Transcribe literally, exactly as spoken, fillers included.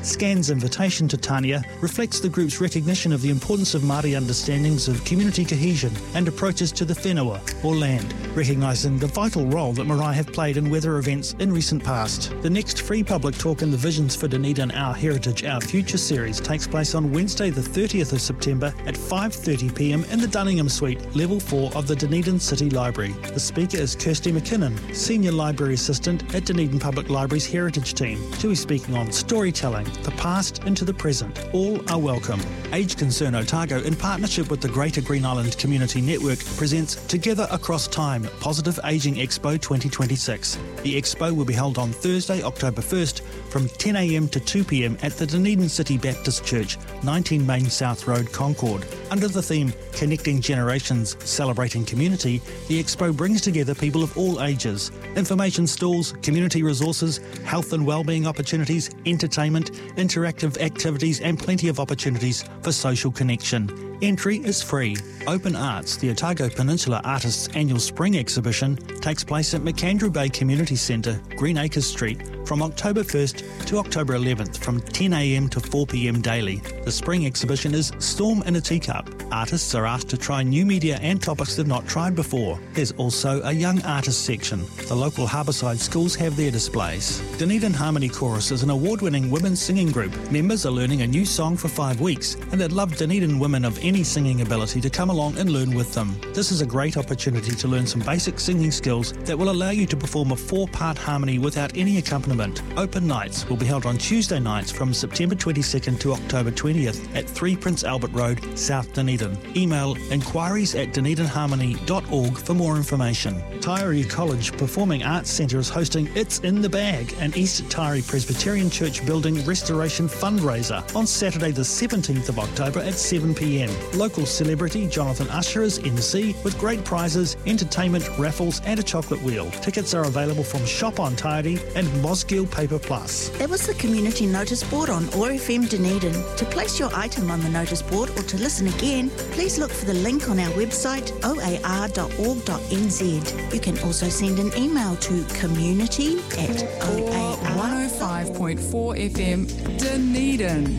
Scan's invitation to Tania reflects the group's recognition of the importance of Māori understandings of community cohesion and approaches to the whenua, or land, recognising the vital role that marae have played in weather events in recent past. The next free public talk in the Visions for Dunedin Our Heritage, Our Future series takes place on Wednesday the thirtieth of September at five thirty p m in the Dunningham Suite, Level four of the Dunedin City Library. The speaker is Kirsty McKinnon, Senior Library Assistant at Dunedin Public Library's Heritage Team. She'll be speaking on storytelling, the past into the present. All are welcome. Age Concern Otago, in partnership with the Greater Green Island Community Network, presents Together Across Time Positive Ageing Expo twenty twenty-six. The expo will be held on Thursday, October first from ten a m to two p m at the Dunedin City Baptist Church, nineteen Main South Road, Concord. Under the theme Connecting Generations, Celebrating Community, the expo brings together people of all ages. Information stalls, community resources, health and wellbeing opportunities, entertainment, interactive activities and plenty of opportunities for social connection. Entry is free. Open Arts, the Otago Peninsula Artists' annual spring exhibition, takes place at McAndrew Bay Community Centre, Green Acres Street, from October first to October eleventh from ten a m to four p m daily. The spring exhibition is Storm in a Teacup. Artists are asked to try new media and topics they've not tried before. There's also a young artist section. The local harbourside schools have their displays. Dunedin Harmony Chorus is an award-winning women's singing group. Members are learning a new song for five weeks and they'd love Dunedin women of any singing ability to come along and learn with them. This is a great opportunity to learn some basic singing skills that will allow you to perform a four-part harmony without any accompaniment. Open nights will be held on Tuesday nights from September twenty-second to October twentieth at three Prince Albert Road, South Dunedin. Email inquiries at dunedin harmony dot org for more information. Taieri College Performing Arts Centre is hosting It's in the Bag, an East Taieri Presbyterian Church building restoration fundraiser on Saturday the seventeenth of October at seven p m. Local celebrity Jonathan Usher is M C with great prizes, entertainment, raffles and a chocolate wheel. Tickets are available from Shop on Taieri and Mosgiel Paper Plus. That was the community notice board on O R F M Dunedin. To place your item on the notice board or to listen again, please look for the link on our website o a r dot org dot n z. You can also send an email to community at o a r. one oh five point four F M Dunedin.